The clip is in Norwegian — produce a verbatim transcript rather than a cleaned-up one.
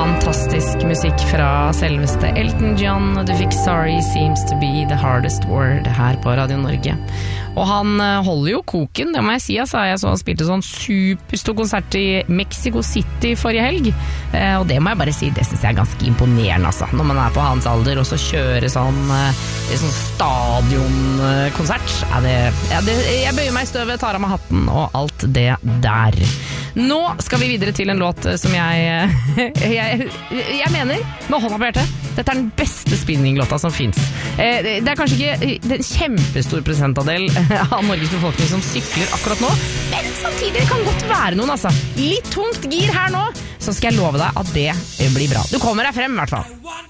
Fantastisk musikk fra selveste Elton John. Du fikk Sorry Seems to be the hardest word her på Radio Norge. Og han holder jo koken, det må jeg si. Altså. Jeg så han spilte sånn superstor konsert i Mexico City forrige helg. Eh, og det må jeg bare si, det synes jeg er ganske imponerende. Altså. Når man er på hans alder og så kjører sånn, eh, sånn stadionkonsert. Ja, det, ja, det, jeg bøyer meg i støvet, tar av meg hatten og alt det der. Nå skal vi videre til en låt som jeg, jeg, jeg mener, med hånda på hjertet, dette er den beste spinninglåta som finnes. Det er kanskje ikke en kjempestor prosentandel av Norges befolkning som sykler akkurat nå, men samtidig kan godt være noen, altså. Litt tungt gir her nå, så skal jeg love deg at det blir bra. Du kommer deg frem i hvert fall.